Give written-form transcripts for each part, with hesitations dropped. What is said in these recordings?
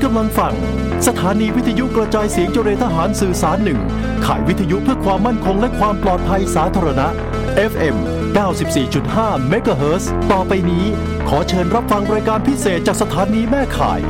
กำลังฟังสถานีวิทยุกระจายเสียงเจริญทหารสื่อสาร1ข่ายวิทยุเพื่อความมั่นคงและความปลอดภัยสาธารณะ FM 94.5 เมกะเฮิรตซ์ต่อไปนี้ขอเชิญรับฟังรายการพิเศษจากสถานีแม่ข่าย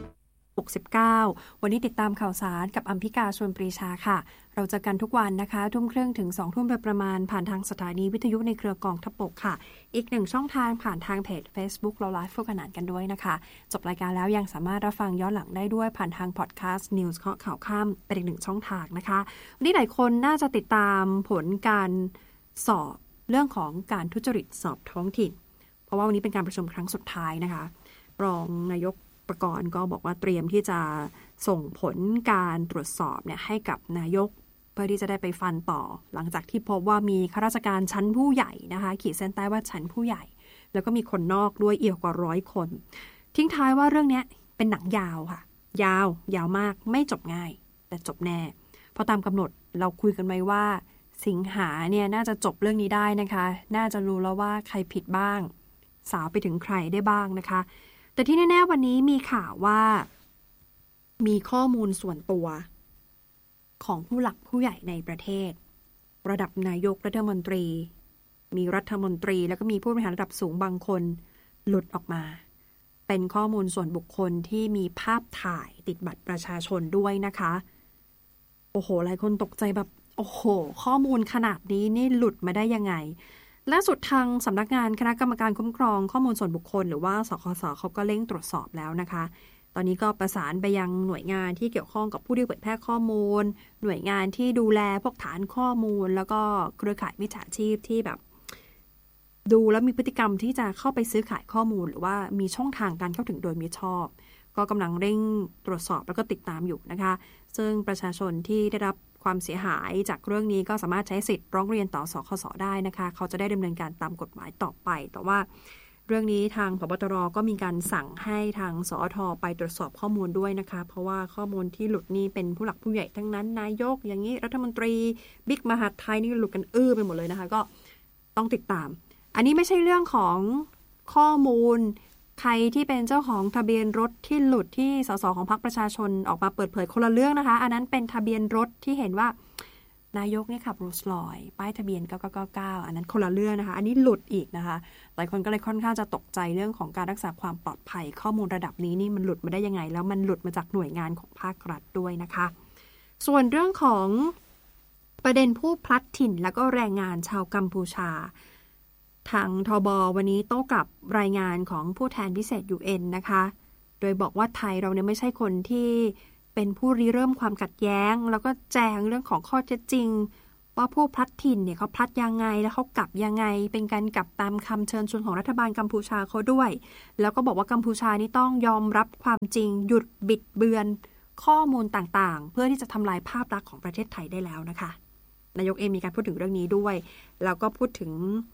69วันนี้ติดตามข่าวสารกับอัมพิกาชวนปรีชาค่ะเราเจอกันทุกวันนะคะ 12:30 ถึง 20:00 โดยประมาณผ่านทางสถานีวิทยุในเครือกองทัพบกค่ะอีกหนึ่งช่องทางผ่านทางเพจ Facebook เราไลฟ์คู่ขนานกันด้วยนะคะจบรายการแล้วยังสามารถรับฟังย้อนหลังได้ด้วยผ่านทางพอดแคสต์ News ข่าวค่ำเป็นอีกหนึ่งช่องทางนะคะวันนี้หลายคนน่าจะติดตามผลการสอบเรื่องของการทุจริตสอบท้องถิ่นเพราะว่าวันนี้เป็นการประชุมครั้งสุดท้ายนะคะรองนายกประกรณ์ก็บอกว่าเตรียมที่จะส่งผลการตรวจสอบเนี่ยให้กับนายกเพื่อที่จะได้ไปฟันต่อหลังจากที่พบว่ามีข้าราชการชั้นผู้ใหญ่นะคะขีดเส้นใต้ว่าชั้นผู้ใหญ่แล้วก็มีคนนอกด้วยเอี่ยวกว่า100 คนทิ้งท้ายว่าเรื่องนี้เป็นหนังยาวค่ะยาวมากไม่จบง่ายแต่จบแน่เพราะตามกำหนดเราคุยกันไว้ว่าสิงหาเนี่ยน่าจะจบเรื่องนี้ได้นะคะน่าจะรู้แล้วว่าใครผิดบ้างสาวไปถึงใครได้บ้างนะคะแต่ที่แน่ๆวันนี้มีข่าวว่ามีข้อมูลส่วนตัวของผู้หลักผู้ใหญ่ในประเทศระดับนายกรัฐมนตรีมีรัฐมนตรีแล้วก็มีผู้บริหารระดับสูงบางคนหลุดออกมาเป็นข้อมูลส่วนบุคคลที่มีภาพถ่ายติดบัตรประชาชนด้วยนะคะโอ้โหหลายคนตกใจแบบโอ้โหข้อมูลขนาดนี้นี่หลุดมาได้ยังไงล่าสุดทางสำนักงานคณะกรรมการคุ้มครองข้อมูลส่วนบุคคลหรือว่าสคส.เขาก็เร่งตรวจสอบแล้วนะคะตอนนี้ก็ประสานไปยังหน่วยงานที่เกี่ยวข้องกับผู้ที่เผยแพร่ข้อมูลหน่วยงานที่ดูแลพวกฐานข้อมูลแล้วก็เครือข่ายมิจฉาชีพที่แบบดูแล้วมีพฤติกรรมที่จะเข้าไปซื้อขายข้อมูลหรือว่ามีช่องทางการเข้าถึงโดยมิชอบก็กำลังเร่งตรวจสอบแล้วก็ติดตามอยู่นะคะซึ่งประชาชนที่ได้รับความเสียหายจากเรื่องนี้ก็สามารถใช้สิทธิ์ร้องเรียนต่อสคส.ได้นะคะเขาจะได้ดำเนินการตามกฎหมายต่อไปแต่ว่าเรื่องนี้ทางผบ.ตร.ก็มีการสั่งให้ทางสอท.ไปตรวจสอบข้อมูลด้วยนะคะเพราะว่าข้อมูลที่หลุดนี่เป็นผู้หลักผู้ใหญ่ทั้งนั้นนายกอย่างนี้รัฐมนตรีบิ๊กมหาดไทยนี่หลุดกันไปหมดเลยนะคะก็ต้องติดตามอันนี้ไม่ใช่เรื่องของข้อมูลใครที่เป็นเจ้าของทะเบียนรถที่หลุดที่สสของพรรคประชาชนออกมาเปิดเผยคนละเรื่องนะคะอันนั้นเป็นทะเบียนรถที่เห็นว่านายกเนี่ยขับโรลส์รอยซ์ป้ายทะเบียน9999อันนั้นคนละเรื่องนะคะอันนี้หลุดอีกนะคะหลายคนก็เลยค่อนข้างจะตกใจเรื่องของการรักษาความปลอดภัยข้อมูลระดับนี้นี่มันหลุดมาได้ยังไงแล้วมันหลุดมาจากหน่วยงานของภาครัฐด้วยนะคะส่วนเรื่องของประเด็นผู้พลัดถิ่นแล้วก็แรงงานชาวกัมพูชาทางทบ.วันนี้โต้กลับรายงานของผู้แทนพิเศษ UN นะคะโดยบอกว่าไทยเราเนี่ยไม่ใช่คนที่เป็นผู้ริเริ่มความขัดแย้งแล้วก็แจงเรื่องของข้อเท็จจริงว่าผู้พลัดถิ่นเนี่ยเขาพลัดยังไงแล้วเขากลับยังไงเป็นการกลับตามคำเชิญชวนของรัฐบาลกัมพูชาเขาด้วยแล้วก็บอกว่ากัมพูชานี่ต้องยอมรับความจริงหยุดบิดเบือนข้อมูลต่างๆเพื่อที่จะทำลายภาพลักษณ์ของประเทศไทยได้แล้วนะคะนายกเองมีการพูดถึงเรื่องนี้ด้วยแล้วก็พูดถึง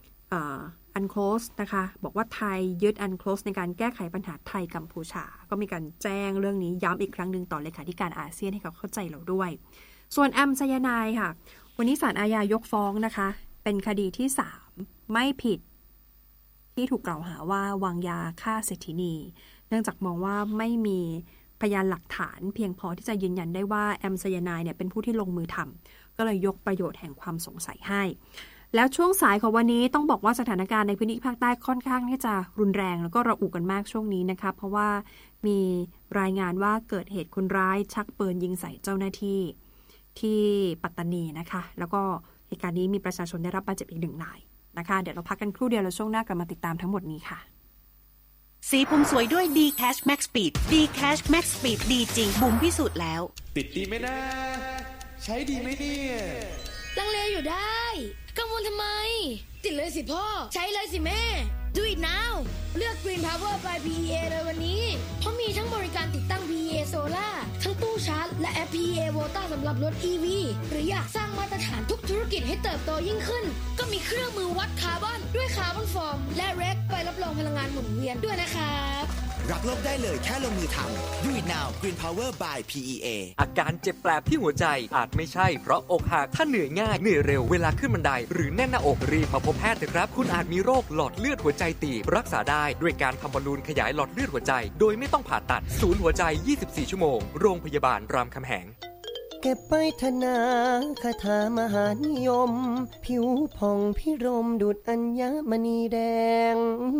UNCLOS นะคะบอกว่าไทยยึด UNCLOS ในการแก้ไขปัญหาไทยกัมพูชาก็มีการแจ้งเรื่องนี้ย้ำอีกครั้งหนึ่งต่อเลขาธิการอาเซียนให้เขาเข้าใจเราด้วยส่วนแอมไซยาไนด์ค่ะวันนี้ศาลอาญายกฟ้องนะคะเป็นคดีที่3ไม่ผิดที่ถูกกล่าวหาว่าวางยาฆ่าเศรษฐินีเนื่องจากมองว่าไม่มีพยานหลักฐานเพียงพอที่จะยืนยันได้ว่าแอมไซยาไนด์เนี่ยเป็นผู้ที่ลงมือทำก็เลยยกประโยชน์แห่งความสงสัยให้แล้วช่วงสายของวันนี้ต้องบอกว่าสถานการณ์ในพื้นที่ภาคใต้ค่อนข้างที่จะรุนแรงแล้วก็ระอุกันมากช่วงนี้นะคะเพราะว่ามีรายงานว่าเกิดเหตุคนร้ายชักปืนยิงใส่เจ้าหน้าที่ที่ปัตตานีนะคะแล้วก็เหตุการณ์นี้มีประชาชนได้รับบาดเจ็บอีก1 นายนะคะเดี๋ยวเราพักกันครู่เดียวแล้วช่วงหน้ากลับมาติดตามทั้งหมดนี้ค่ะสีผมสวยด้วย D-Cash Max Speed D-Cash Max Speed ดีจริงบุ๋มพิสูจน์แล้วติดดีไหมนะใช้ดีไหมเนี่ยลังเลอยู่ได้กังวลทำไมติดเลยสิพ่อใช้เลยสิแม่ Do it now เลือก Green Power by PEA เลยวันนี้เพราะมีทั้งบริการติดตั้ง PEA Solar ทั้งตู้ชาร์จและแอป PEA Volta สำหรับรถ EV หรืออยากสร้างมาตรฐานทุกธุรกิจให้เติบโตยิ่งขึ้นก็มีเครื่องมือวัดคาร์บอนด้วยคาร์บอนฟอร์มและแร็คไปรับรองพลังงานหมุนเวียนด้วยนะครับรักโลกได้เลยแค่ลงมือทำ Do it now Green Power by PEA อาการเจ็บแปลบที่หัวใจอาจไม่ใช่เพราะอกหักถ้าเหนื่อยง่ายเหนื่อยเร็วเวลาขึ้นบันไดหรือแน่นหน้าอกรีบมาพบแพทย์เถอะครับคุณอาจมีโรคหลอดเลือดหัวใจตีบรักษาได้ด้วยการทำบอลลูนขยายหลอดเลือดหัวใจโดยไม่ต้องผ่าตัดศูนย์หัวใจ24ชั่วโมงโรงพยาบาลรามคำแหงเก็บไปธนาคาถามหานิยมผิวผ่องพิรมดุจอัญมณีแดง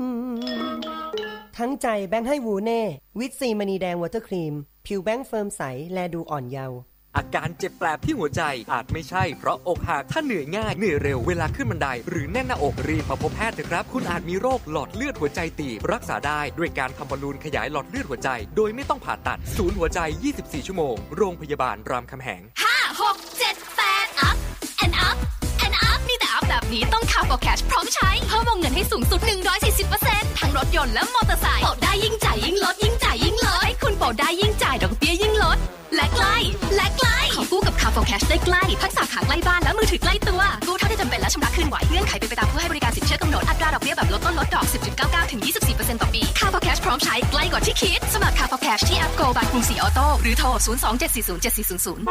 ทั้งใจแบงค์ให้วูเน่วิตซีมณีแดงวอเตอร์ครีมผิวแบงค์เฟิร์มใสแลดูอ่อนเยาว์อาการเจ็บแปลบที่หัวใจอาจไม่ใช่เพราะอกหักถ้าเหนื่อยง่ายเหนื่อยเร็วเวลาขึ้นบันไดหรือแน่นหน้าอกรีบมาพบแพทย์เถอะครับคุณอาจมีโรคหลอดเลือดหัวใจตีบรักษาได้ด้วยการทำบอลลูนขยายหลอดเลือดหัวใจโดยไม่ต้องผ่าตัดศูนย์หัวใจ24ชั่วโมงโรงพยาบาลรามคำแหง 5 6 7 8 up and up and up มีแต่อัพแบบนี้ต้องCar for Cashพร้อมใช้เพิ่มวงเงินให้สูงสุด 140% ทั้งรถยนต์และมอเตอร์ไซค์โปรได้ยิ่งจ่ายยิ่งลดยิ่งจ่ายยิ่งลดให้คุณโปรได้ยิ่งจ่ายดอกเบี้ยยิ่งลดและใกล้ขอกู้กับ Car for Cash ได้ใกล้พักสาขาใกล้บ้านและมือถือใกล้ตัวกู้เท่าที่จำเป็นและชำระคืนไหวเงื่อนไขเป็นไปตามผู้ให้บริการสินเชื่อกำหนดอัตราดอกเบี้ยแบบลดต้นลดดอก 10.99 ถึง 24% ต่อปี Car for Cash พร้อมใช้ใกล้กว่าที่คิดสมัคร Car for Cash ที่แอป Go บายกรุงศรีออโต้หรือโทร 027407400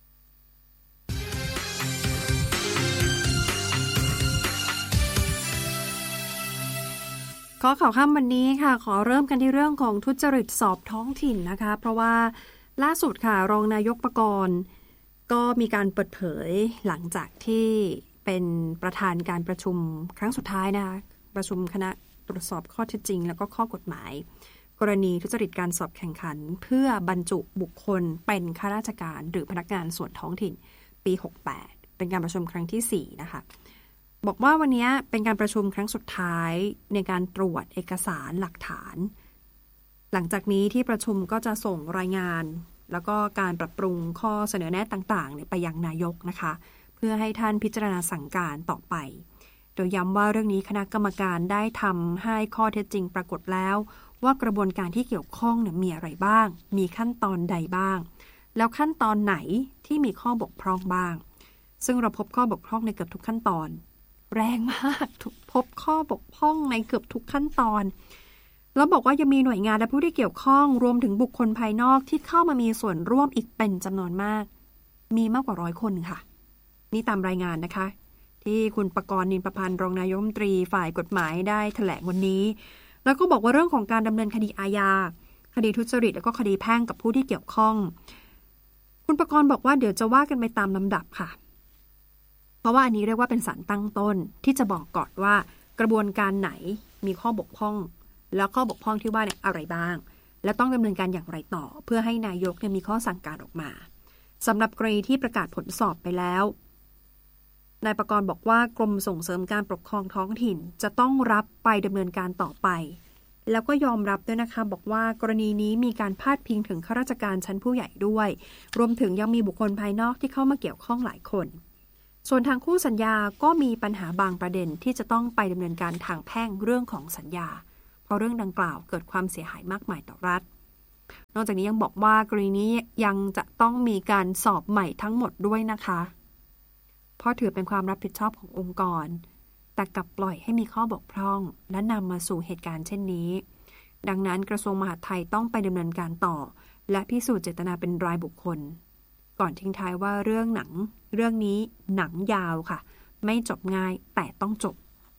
ขอข่าวค่ำวันนี้ค่ะขอเริ่มกันที่เรื่องของทุจริตสอบท้องถิ่นนะคะเพราะว่าล่าสุดค่ะรองนายกปกรณ์ก็มีการเปิดเผยหลังจากที่เป็นประธานการประชุมครั้งสุดท้ายนะคะประชุมคณะตรวจสอบข้อเท็จจริงแล้วก็ข้อกฎหมายกรณีทุจริตการสอบแข่งขันเพื่อบรรจุบุคคลเป็นข้าราชการหรือพนักงานส่วนท้องถิ่นปี68เป็นการประชุมครั้งที่4นะคะบอกว่าวันนี้เป็นการประชุมครั้งสุดท้ายในการตรวจเอกสารหลักฐานหลังจากนี้ที่ประชุมก็จะส่งรายงานแล้วก็การปรับปรุงข้อเสนอแนะต่างๆไปยังนายกนะคะเพื่อให้ท่านพิจารณาสั่งการต่อไปโดยย้ำว่าเรื่องนี้คณะกรรมการได้ทำให้ข้อเท็จจริงปรากฏแล้วว่ากระบวนการที่เกี่ยวข้องมีอะไรบ้างมีขั้นตอนใดบ้างแล้วขั้นตอนไหนที่มีข้อบกพร่องบ้างซึ่งเราพบข้อบกพร่องในเกือบทุกขั้นตอนแรงมากพบข้อบกพร่องในเกือบทุกขั้นตอนแล้วบอกว่ายังมีหน่วยงานและผู้ที่เกี่ยวข้องรวมถึงบุคคลภายนอกที่เข้ามามีส่วนร่วมอีกเป็นจำนวนมากมีมากกว่า100 คนค่ะนี่ตามรายงานนะคะที่คุณปกรณ์นินประพันธ์รองนายกรัฐมนตรีฝ่ายกฎหมายได้แถลงวันนี้แล้วก็บอกว่าเรื่องของการดำเนินคดีอาญาคดีทุจริตแล้วก็คดีแพ่งกับผู้ที่เกี่ยวข้องคุณปกรณ์บอกว่าเดี๋ยวจะว่ากันไปตามลำดับค่ะเพราะว่าอันนี้เรียกว่าเป็นสารตั้งต้นที่จะบอกก่อนว่ากระบวนการไหนมีข้อบกพร่องแล้วข้อบกพร่องที่ว่าเนี่ยอะไรบ้างและต้องดำเนินการอย่างไรต่อเพื่อให้นายกมีข้อสั่งการออกมาสำหรับกรณีที่ประกาศผลสอบไปแล้วนายปกรณ์บอกว่ากรมส่งเสริมการปกครองท้องถิ่นจะต้องรับไปดำเนินการต่อไปแล้วก็ยอมรับด้วยนะคะบอกว่ากรณีนี้มีการพาดพิงถึงข้าราชการชั้นผู้ใหญ่ด้วยรวมถึงยังมีบุคคลภายนอกที่เข้ามาเกี่ยวข้องหลายคนส่วนทางคู่สัญญาก็มีปัญหาบางประเด็นที่จะต้องไปดำเนินการทางแพ่งเรื่องของสัญญาเพราะเรื่องดังกล่าวเกิดความเสียหายมากมายต่อรัฐนอกจากนี้ยังบอกว่ากรณีนี้ยังจะต้องมีการสอบใหม่ทั้งหมดด้วยนะคะเพราะถือเป็นความรับผิดชอบขององค์กรแต่กลับปล่อยให้มีข้อบกพร่องและนำมาสู่เหตุการณ์เช่นนี้ดังนั้นกระทรวงมหาดไทยต้องไปดำเนินการต่อและพิสูจน์เจตนาเป็นรายบุคคลก่อนทิ้งท้ายว่าเรื่องนี้หนังยาวค่ะไม่จบง่ายแต่ต้องจบ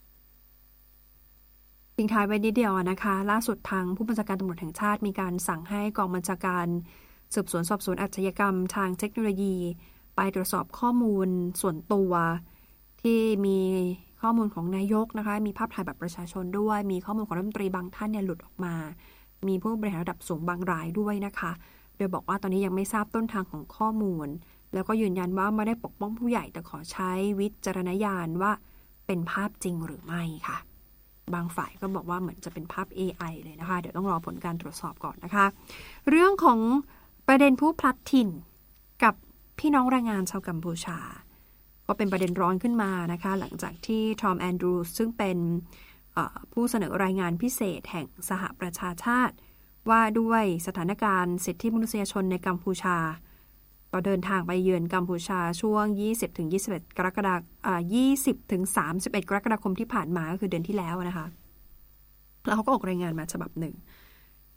ทิ้งท้ายไว้นิดเดียวนะคะล่าสุดทางผู้บัญชาการตำรวจแห่งชาติมีการสั่งให้กองบัญชาการสืบสวนสอบสวนอาชญากรรมทางเทคโนโลยีไปตรวจสอบข้อมูลส่วนตัวที่มีข้อมูลของนายกนะคะมีภาพถ่ายบัตรประชาชนด้วยมีข้อมูลของรัฐมนตรีบางท่านหลุดออกมามีผู้บริหารระดับสูงบางรายด้วยนะคะโดยบอกว่าตอนนี้ยังไม่ทราบต้นทางของข้อมูลแล้วก็ยืนยันว่าไม่ได้ปกป้องผู้ใหญ่แต่ขอใช้วิจารณญาณว่าเป็นภาพจริงหรือไม่ค่ะบางฝ่ายก็บอกว่าเหมือนจะเป็นภาพ AI เลยนะคะเดี๋ยวต้องรอผลการตรวจสอบก่อนนะคะเรื่องของประเด็นผู้พลัดถิ่นกับพี่น้องแรงงานชาวกัมพูชาก็เป็นประเด็นร้อนขึ้นมานะคะหลังจากที่ทอมแอนดรูสซึ่งเป็นผู้เสนอรายงานพิเศษแห่งสหประชาชาติว่าด้วยสถานการณ์สิทธิมนุษยชนในกัมพูชาก็เดินทางไปเยือนกัมพูชาช่วง 20-31 กรกฎาคม 20-31 กรกฎาคมที่ผ่านมาก็คือเดือนที่แล้วนะคะแล้วเขาก็ออกรายงานมาฉบับหนึ่ง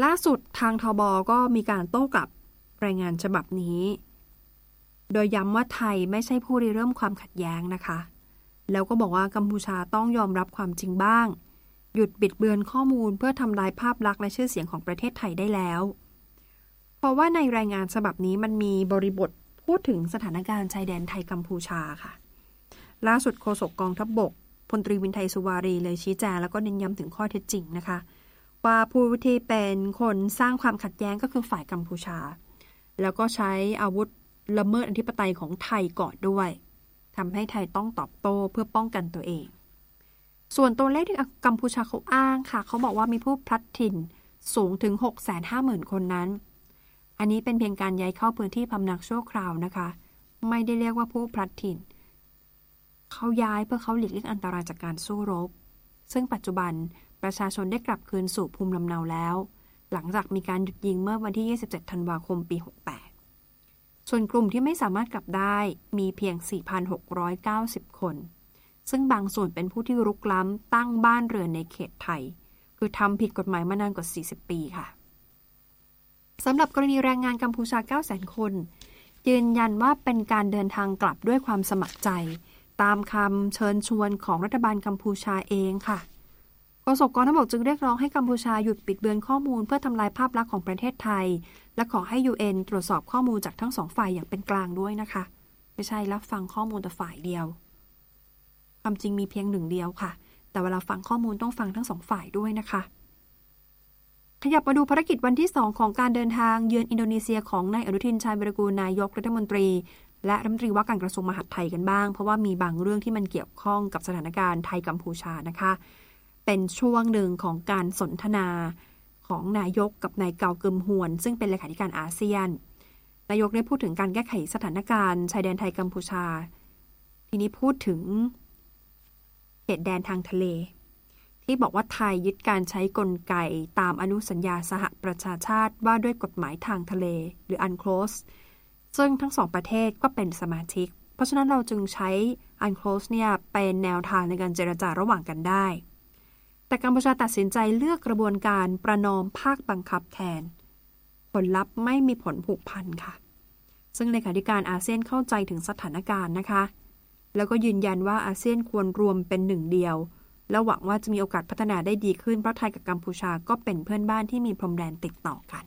ล่าสุดทางทบ.ก็มีการโต้กลับรายงานฉบับนี้โดยย้ำว่าไทยไม่ใช่ผู้ริเริ่มความขัดแย้งนะคะแล้วก็บอกว่ากัมพูชาต้องยอมรับความจริงบ้างหยุดบิดเบือนข้อมูลเพื่อทำลายภาพลักษณ์และชื่อเสียงของประเทศไทยได้แล้วเพราะว่าในรายงานฉบับนี้มันมีบริบทพูดถึงสถานการณ์ชายแดนไทยกัมพูชาค่ะล่าสุดโฆษกกองทัพบกพลตรีวินไทยสุวารีเลยชี้แจงแล้วก็เน้นย้ำถึงข้อเท็จจริงนะคะว่าผู้ที่เป็นคนสร้างความขัดแย้งก็คือฝ่ายกัมพูชาแล้วก็ใช้อาวุธละเมิดอธิปไตยของไทยก่อนด้วยทำให้ไทยต้องตอบโต้เพื่อป้องกันตัวเองส่วนตัวเลขที่กัมพูชาเขาอ้างค่ะเขาบอกว่ามีผู้พลัดถิ่นสูงถึง 650,000 คนนั้นอันนี้เป็นเพียงการย้ายเข้าพื้นที่พำนักชั่วคราวนะคะไม่ได้เรียกว่าผู้พลัดถิ่นเขาย้ายเพื่อเขาหลีกเลี่ยงอันตรายจากการสู้รบซึ่งปัจจุบันประชาชนได้กลับคืนสู่ภูมิลำเนาแล้วหลังจากมีการหยุดยิงเมื่อวันที่27ธันวาคมปี68ส่วนกลุ่มที่ไม่สามารถกลับได้มีเพียง 4,690 คนซึ่งบางส่วนเป็นผู้ที่รุกล้ำตั้งบ้านเรือนในเขตไทยคือทำผิดกฎหมายมานานกว่า40ปีค่ะสำหรับกรณีแรงงานกัมพูชา 900,000 คนยืนยันว่าเป็นการเดินทางกลับด้วยความสมัครใจตามคำเชิญชวนของรัฐบาลกัมพูชาเองค่ะโฆษกกองทัพบกจึงเรียกร้องให้กัมพูชาหยุดบิดเบือนข้อมูลเพื่อทำลายภาพลักษณ์ของประเทศไทยและขอให้ UN ตรวจสอบข้อมูลจากทั้งสองฝ่ายอย่างเป็นกลางด้วยนะคะไม่ใช่รับฟังข้อมูลแต่ฝ่ายเดียวความจริงมีเพียงหนึ่งเดียวค่ะแต่เวลาฟังข้อมูลต้องฟังทั้งสองฝ่ายด้วยนะคะขยับมาดูภารกิจวันที่2ของการเดินทางเยือนอินโดนีเซียของนายอนุทินชาญวิรากูลนายกรัฐมนตรีและรัฐมนตรีว่าการกระทรวงมหาดไทยกันบ้างเพราะว่ามีบางเรื่องที่มันเกี่ยวข้องกับสถานการณ์ไทยกัมพูชานะคะเป็นช่วงหนึ่งของการสนทนาของนายกกับนายเกาเกิมฮวนซึ่งเป็นเลขาธิการอาเซียนนายกได้พูดถึงการแก้ไขสถานการณ์ชายแดนไทยกัมพูชาทีนี้พูดถึงเขตแดนทางทะเลที่บอกว่าไทยยึดการใช้กลไกตามอนุสัญญาสหประชาชาติว่าด้วยกฎหมายทางทะเลหรือ UNCLOS ซึ่งทั้งสองประเทศก็เป็นสมาชิกเพราะฉะนั้นเราจึงใช้ UNCLOS เนี่ยเป็นแนวทางในการเจรจาระหว่างกันได้แต่กัมพูชาตัดสินใจเลือกกระบวนการประนอมภาคบังคับแทนผลลัพธ์ไม่มีผลผูกพันค่ะซึ่งเลขาธิการอาเซียนเข้าใจถึงสถานการณ์นะคะแล้วก็ยืนยันว่าอาเซียนควรรวมเป็นหนึ่งเดียวและหวังว่าจะมีโอกาสพัฒนาได้ดีขึ้นเพราะไทยกับกัมพูชาก็เป็นเพื่อนบ้านที่มีพรมแดนติดต่อกัน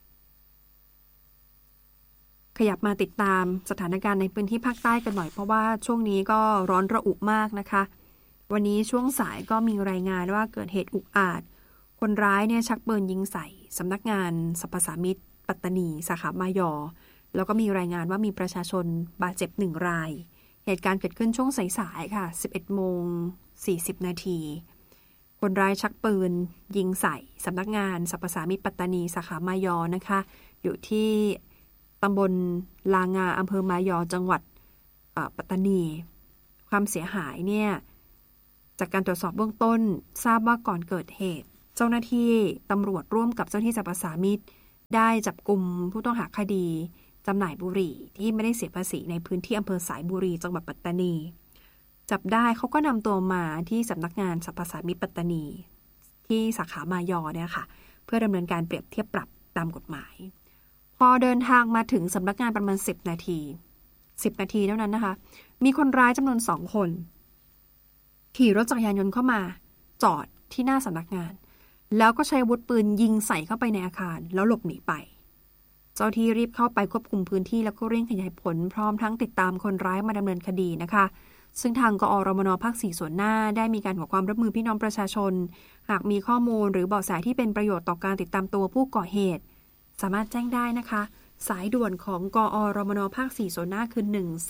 ขยับมาติดตามสถานการณ์ในพื้นที่ภาคใต้กันหน่อยเพราะว่าช่วงนี้ก็ร้อนระอุมากนะคะวันนี้ช่วงสายก็มีรายงานว่าเกิดเหตุอุกอาจคนร้ายเนี่ยชักปืนยิงใส่สำนักงานสรรพสามิตปัตตานีสาขามายอแล้วก็มีรายงานว่ามีประชาชนบาดเจ็บ1 รายเหตุการณ์เกิดขึ้นช่วงสายๆค่ะ 11:40 นาทีคนร้ายชักปืนยิงใส่สำนักงานสรรพสามิตปัตตานีสาขามายอนะคะอยู่ที่ตำบลลางาอำเภอมายอจังหวัดปัตตานีความเสียหายเนี่ยจากการตรวจสอบเบื้องต้นทราบว่าก่อนเกิดเหตุเจ้าหน้าที่ตำรวจร่วมกับเจ้าหน้าที่สรรพสามิตได้จับกุมผู้ต้องหาคดีจำหน่ายบุหรี่ที่ไม่ได้เสียภาษีในพื้นที่อำเภอสายบุรีจังหวัดปัตตานีจับได้เขาก็นำตัวมาที่สำนักงานสรรพสามิตปัตตานีที่สาขามายอเนี่ยค่ะเพื่อดำเนินการเปรียบเทียบปรับตามกฎหมายพอเดินทางมาถึงสำนักงานประมาณ10 นาทีเท่านั้นนะคะมีคนร้ายจำนวน2 คนขี่รถจักรยานยนต์เข้ามาจอดที่หน้าสำนักงานแล้วก็ใช้อาวุธปืนยิงใส่เข้าไปในอาคารแล้วหลบหนีไปเจ้าที่รีบเข้าไปควบคุมพื้นที่แล้วก็เร่งขยายผลพร้อมทั้งติดตามคนร้ายมาดำเนินคดีนะคะซึ่งทางกอรมน.ภาค 4 ส่วนหน้าได้มีการขอความร่วมมือพี่น้องประชาชนหากมีข้อมูลหรือเบาะแสที่เป็นประโยชน์ต่อการติดตามตัวผู้ก่อเหตุสามารถแจ้งได้นะคะสายด่วนของกอรมน.ภาค 4 ส่วนหน้าคือ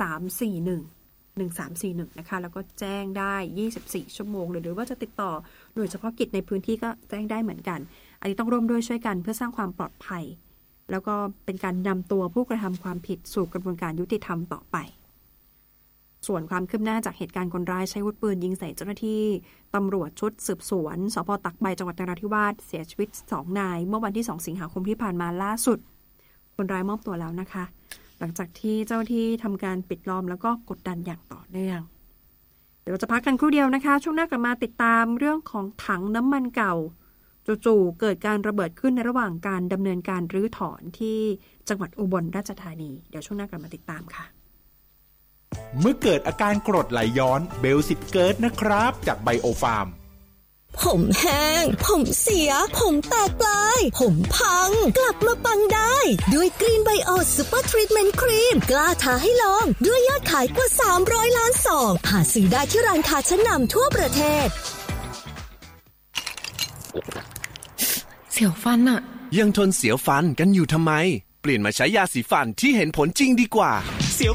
1341นะคะแล้วก็แจ้งได้24 ชั่วโมงหรือว่าจะติดต่อหน่วยเฉพาะกิจในพื้นที่ก็แจ้งได้เหมือนกันอันนี้ต้องร่วมด้วยช่วยกันเพื่อสร้างความปลอดภัยแล้วก็เป็นการนำตัวผู้กระทำความผิดสู่กระบวนการยุติธรรมต่อไปส่วนความคืบหน้าจากเหตุการณ์คนร้ายใช้อาวุธปืนยิงใส่เจ้าหน้าที่ตำรวจชุดสืบสวนสภ.ตักใบจังหวัดนราธิวาสเสียชีวิต2 นายเมื่อวันที่2 สิงหาคมที่ผ่านมาล่าสุดคนร้ายมอบตัวแล้วนะคะหลังจากที่เจ้าหน้าที่ทำการปิดล้อมแล้วก็กดดันอย่างต่อเนื่องเดี๋ยวเราจะพักกันครู่เดียวนะคะช่วงหน้ากลับมาติดตามเรื่องของถังน้ำมันเก่าจู่ๆเกิดการระเบิดขึ้นในระหว่างการดำเนินการรื้อถอนที่จังหวัดอุบลราชธานีเดี๋ยวช่วงหน้ากลับมาติดตามค่ะเมื่อเกิดอาการกรดไหลย้อนเบลสิทธิ์เกิดนะครับจากไบโอฟาร์มผมแห้งผมเสียผมแตกปลายผมพังกลับมาปังได้ด้วยกรีนไบโอซูเปอร์ทรีทเมนต์ครีมกล้าท้าให้ลองด้วยยอดขายกว่า300 ล้านซองหาซื้อได้ที่ร้านค้าชั้นนำทั่วประเทศเสียวฟันอะยังทนเสียวฟันกันอยู่ทำไมเปลี่ยนมาใช้ยาสีฟันที่เห็นผลจริงดีกว่า